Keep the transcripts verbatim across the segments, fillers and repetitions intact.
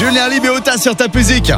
Julien Libéota sur ta musique.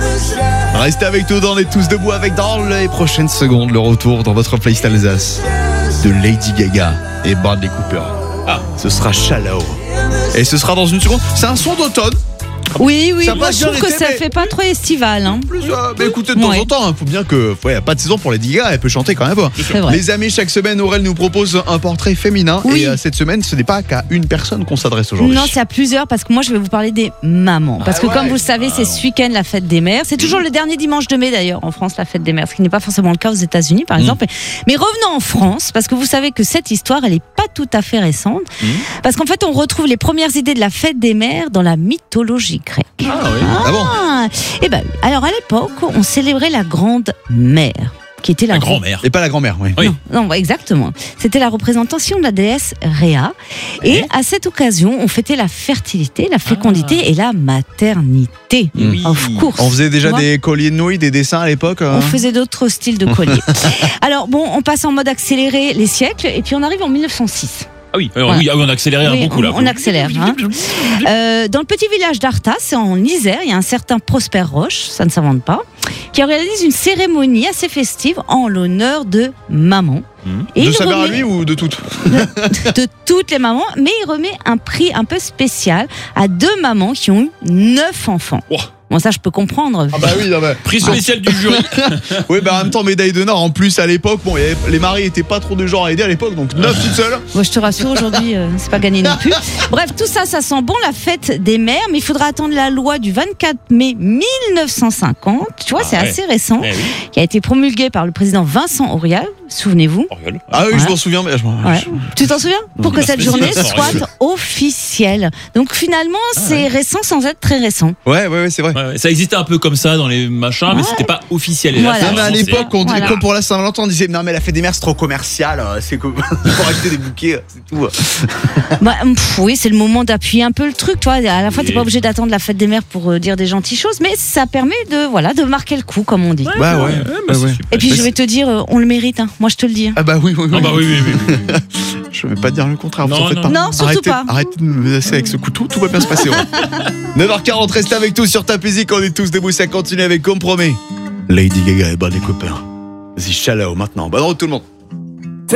Restez avec nous dans les tous debout avec dans les prochaines secondes le retour dans votre playlist Alsace de Lady Gaga et Bradley Cooper. Ah, ce sera Shallow. Et ce sera dans une seconde. C'est un son d'automne. Oui, oui, Ça moi passe je trouve bien que l'été, ça mais- fait pas trop estival. Hein. Plus, euh, mais écoutez, de temps Ouais. en temps, il faut bien que. Il n'y a pas de saison pour Lady Gaga, elle peut chanter quand même. C'est vrai. Les amis, chaque semaine, Aurel nous propose un portrait féminin. Oui. Et euh, cette semaine, ce n'est pas qu'à une personne qu'on s'adresse aujourd'hui. Non, c'est à plusieurs parce que moi je vais vous parler des mamans. Parce que ouais. comme vous le savez, c'est ce week-end la fête des mères. C'est toujours le dernier dimanche de mai d'ailleurs en France, la fête des mères, ce qui n'est pas forcément le cas aux États-Unis par exemple. Mais revenons en France parce que vous savez que cette histoire, elle n'est pas tout à fait récente. Parce qu'en fait, on retrouve les premières idées de la fête des mères dans la mythologie grecque. Ah oui. Ah bon. Et ben, alors à l'époque, on célébrait la grande mère, qui était la, La grand-mère. Et pas la grand-mère, oui. Oui. Non, non, exactement. C'était la représentation de la déesse Rhea. Et à cette occasion, on fêtait la fertilité, la fécondité et la maternité. Oui. Of course. On faisait déjà Tu vois, des colliers de nouilles, des dessins à l'époque. euh. on faisait d'autres styles de colliers. Alors bon, on passe en mode accéléré les siècles et puis on arrive en mille neuf cent six. Ah oui, alors, Voilà. oui, ah oui, on a accéléré Oui, un beaucoup là. on, on accélère. Hein. Euh, dans le petit village d'Artas, c'est en Isère, il y a un certain Prosper Roche, ça ne s'invente pas, qui organise une cérémonie assez festive en l'honneur de maman. Et De il sa mère à remet- lui ou de toutes? de toutes les mamans, mais il remet un prix un peu spécial à deux mamans qui ont eu neuf enfants. Wow. Bon, ça, je peux comprendre. Ah bah oui, non, bah. Prix spécial du jury. Oui, bah en même temps, médaille d'honneur. En plus, à l'époque, bon, il y avait- les maris étaient pas trop de genre à aider à l'époque, donc neuf toutes seules. Moi, je te rassure, aujourd'hui, euh, c'est pas gagné non plus. Bref, tout ça, ça sent bon la fête des mères, mais il faudra attendre la loi du vingt-quatre mai mille neuf cent cinquante. Tu vois, Ah c'est ouais. assez récent, Eh oui. qui a été promulguée par le président Vincent Auriol. Souvenez-vous. Oriol. Ah oui, je Ouais. m'en souviens, mais je m'en. Ouais. Tu t'en souviens? Pour que Parce cette que journée c'est soit Auriol. officielle. Donc finalement, c'est récent sans être très récent. Ouais, ouais, ouais, c'est vrai. Ouais, ouais, ça existait un peu comme ça dans les machins, mais c'était pas officiel. Et là, Voilà. c'est Non, mais à vraiment, l'époque, on disait, Voilà. comme pour la Saint-Valentin, on disait non, mais la fête des mères c'est trop commercial, euh, c'est que pour acheter des bouquets, c'est tout. Bah, pff, oui, c'est le moment d'appuyer un peu le truc, toi. À la fois, t'es Oui. pas obligé d'attendre la fête des mères pour euh, dire des gentilles choses, mais ça permet de, voilà, de marquer le coup, comme on dit. Bah ouais. ouais, bah bah, c'est ouais. super. Et puis, Mais je vais te dire, euh, on le mérite, hein. Moi, je te le dis. hein. Ah bah oui, oui, oui. Ah bah oui, oui, oui. oui, oui. Je vais pas dire le contraire. vous Non, en faites non. pas. Non, surtout arrêtez, pas. Arrêtez de me menacer avec ce couteau, tout va bien se passer. ouais. neuf heures quarante, restez avec tous sur ta musique, on est tous debout, ça continue avec comme promis. Lady Gaga et Bradley Cooper. Vas-y, Shallow maintenant. Bonne route tout le monde.